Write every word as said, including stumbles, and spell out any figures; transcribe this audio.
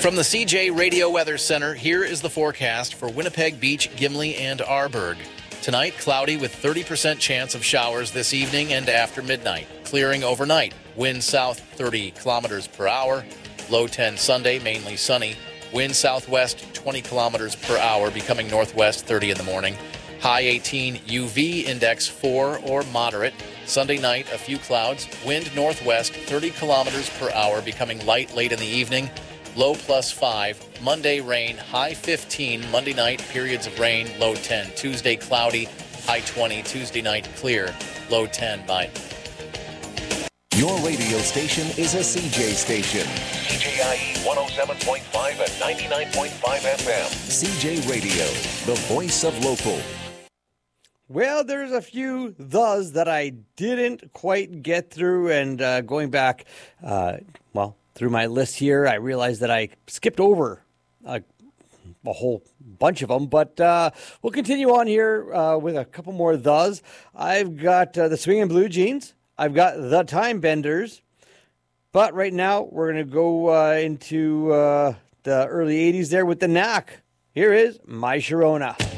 From the C J Radio Weather Center, here is the forecast for Winnipeg Beach, Gimli, and Arborg. Tonight, cloudy with thirty percent chance of showers this evening and after midnight. Clearing overnight. Wind south thirty kilometers per hour. Low ten Sunday, mainly sunny. Wind southwest twenty kilometers per hour, becoming northwest thirty in the morning. High eighteen, U V index four or moderate. Sunday night, a few clouds. Wind northwest thirty kilometers per hour, becoming light late in the evening. Low plus five. Monday rain, high fifteen. Monday night, periods of rain, low ten. Tuesday cloudy, high twenty. Tuesday night clear, low ten. Bye. Your radio station is a C J station. C J I E one oh seven point five and ninety-nine point five F M. C J Radio, the voice of local. Well, there's a few thes that I didn't quite get through, and uh, going back, uh, well, through my list here, I realized that I skipped over a, a whole bunch of them, but uh, we'll continue on here uh, with a couple more thes. I've got uh, the Swingin' Blue Jeans. I've got the Time Benders, but right now we're going to go uh, into uh, the early eighties there with the Knack. Here is My Sharona.